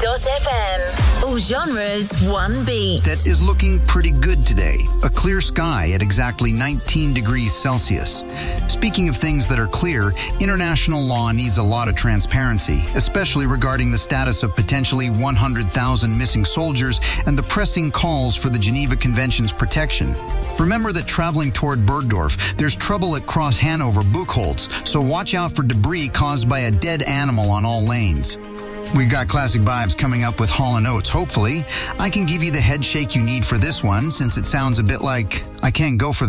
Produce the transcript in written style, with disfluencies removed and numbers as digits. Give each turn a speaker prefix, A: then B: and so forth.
A: Bergdorf.fm. All genres, one beat.
B: That is looking pretty good today. A clear sky at exactly 19 degrees Celsius. Speaking of things that are clear, international law needs a lot of transparency, especially regarding the status of potentially 100,000 missing soldiers and the pressing calls for the Geneva Convention's protection. Remember that traveling toward Bergdorf, there's trouble at Cross Hanover Buchholz, so watch out for debris caused by a dead animal on all lanes. We've got Classic Vibes coming up with Hall & Oates, hopefully. I can give you the head shake you need for this one, since it sounds a bit like I can't go for